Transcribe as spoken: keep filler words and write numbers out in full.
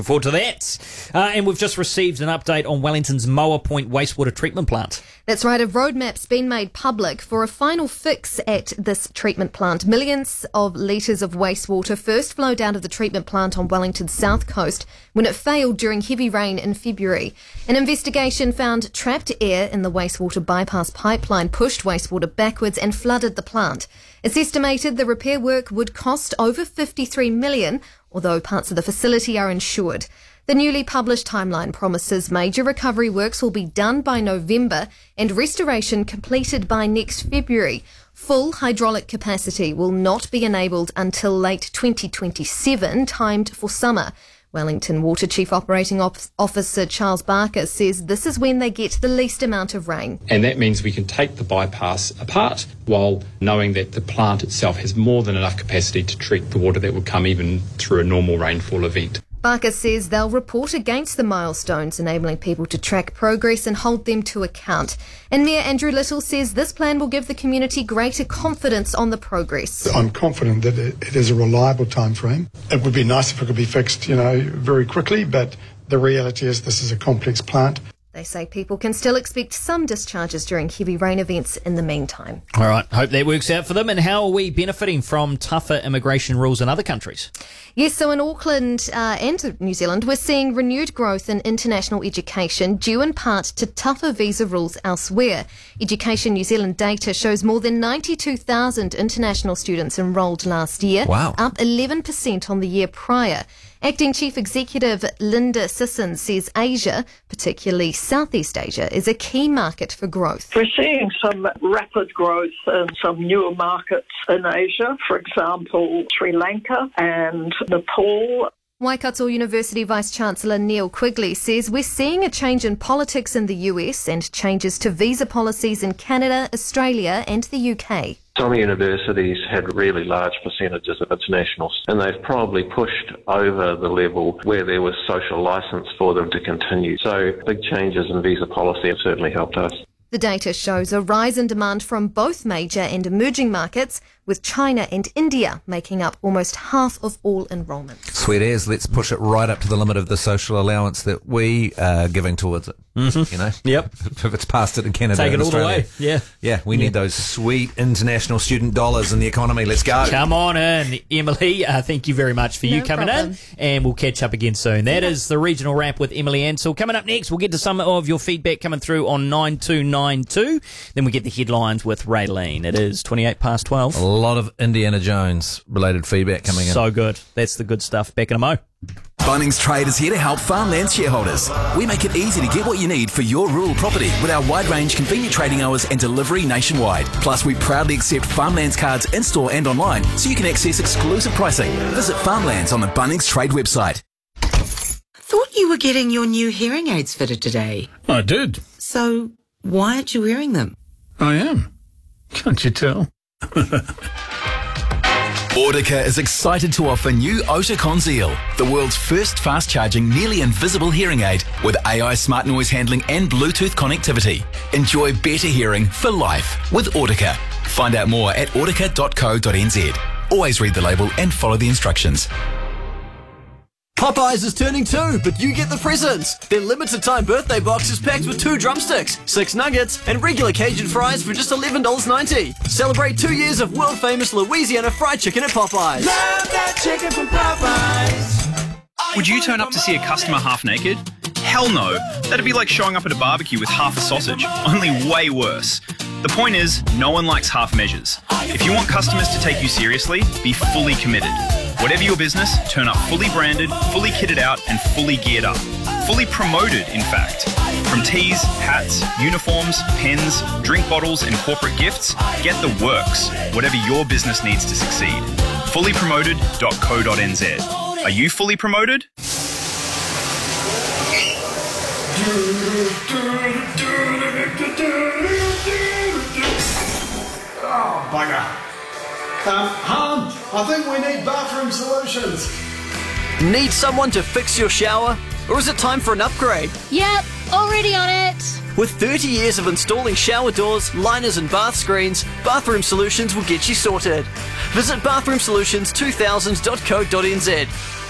looking forward to that. Uh, and we've just received an update on Wellington's Moa Point wastewater treatment plant. That's right, a roadmap's been made public for a final fix at this treatment plant. Millions of litres of wastewater first flowed out of the treatment plant on Wellington's south coast when it failed during heavy rain in February. An investigation found trapped air in the wastewater bypass pipeline pushed wastewater backwards and flooded the plant. It's estimated the repair work would cost over fifty-three million dollars, although parts of the facility are insured. The newly published timeline promises major recovery works will be done by November and restoration completed by next February. Full hydraulic capacity will not be enabled until late twenty twenty-seven, timed for summer. Wellington Water Chief Operating Officer Charles Barker says this is when they get the least amount of rain. And that means we can take the bypass apart while knowing that the plant itself has more than enough capacity to treat the water that would come even through a normal rainfall event. Barker says they'll report against the milestones, enabling people to track progress and hold them to account. And Mayor Andrew Little says this plan will give the community greater confidence on the progress. I'm confident that it is a reliable time frame. It would be nice if it could be fixed, you know, very quickly, but the reality is this is a complex plant. They say people can still expect some discharges during heavy rain events in the meantime. All right, hope that works out for them. And how are we benefiting from tougher immigration rules in other countries? Yes, so in Auckland uh, and New Zealand, we're seeing renewed growth in international education, due in part to tougher visa rules elsewhere. Education New Zealand data shows more than ninety-two thousand international students enrolled last year, wow. up eleven percent on the year prior. Acting Chief Executive Linda Sisson says Asia, particularly Southeast Asia, is a key market for growth. We're seeing some rapid growth in some newer markets in Asia, for example, Sri Lanka and Nepal. Waikato University Vice-Chancellor Neil Quigley says we're seeing a change in politics in the U S and changes to visa policies in Canada, Australia and the U K. Some universities had really large percentages of internationals, and they've probably pushed over the level where there was social licence for them to continue. So big changes in visa policy have certainly helped us. The data shows a rise in demand from both major and emerging markets, with China and India making up almost half of all enrolments. Sweet as, let's push it right up to the limit of the social allowance that we are giving towards it. Mm-hmm. You know? Yep. If it's past it in Canada Take and it all Australia. the way. Yeah. Yeah, we yeah. need those sweet international student dollars in the economy. Let's go. Come on in, Emily. Uh, thank you very much for no you coming problem. in. And we'll catch up again soon. That yeah. is the Regional Wrap with Emily Ansell. Coming up next, we'll get to some of your feedback coming through on nine two nine two. Then we get the headlines with Raylene. It is twenty-eight past twelve. A lot of Indiana Jones related feedback coming in. So good. That's the good stuff. Back in a mo. Bunnings Trade is here to help farmland shareholders. We make it easy to get what you need for your rural property with our wide range, convenient trading hours and delivery nationwide. Plus, we proudly accept Farmlands cards in-store and online, so you can access exclusive pricing. Visit Farmlands on the Bunnings Trade website. Thought you were getting your new hearing aids fitted today. I did. So, why aren't you wearing them? I am. Can't you tell? Audica is excited to offer new Oticon Zeal, the world's first fast-charging, nearly invisible hearing aid with A I smart noise handling and Bluetooth connectivity. Enjoy better hearing for life with Audica. Find out more at audica dot co dot n z. Always read the label and follow the instructions. Popeyes is turning two, but you get the presents. Their limited time birthday box is packed with two drumsticks, six nuggets, and regular Cajun fries for just eleven dollars ninety. Celebrate two years of world famous Louisiana fried chicken at Popeyes. Love that chicken from Popeyes. Would you turn up to see a customer half naked? Hell no. That'd be like showing up at a barbecue with half a sausage, only way worse. The point is, no one likes half measures. If you want customers to take you seriously, be fully committed. Whatever your business, turn up fully branded, fully kitted out, and fully geared up. Fully promoted, in fact. From tees, hats, uniforms, pens, drink bottles, and corporate gifts, get the works. Whatever your business needs to succeed. fully promoted dot co dot n z. Are you fully promoted? Oh, bugger. Um, Han, I think we need bathroom solutions. Need someone to fix your shower? Or is it time for an upgrade? Yep, already on it. With thirty years of installing shower doors, liners and bath screens, Bathroom Solutions will get you sorted. Visit bathroom solutions two thousand dot co dot n z.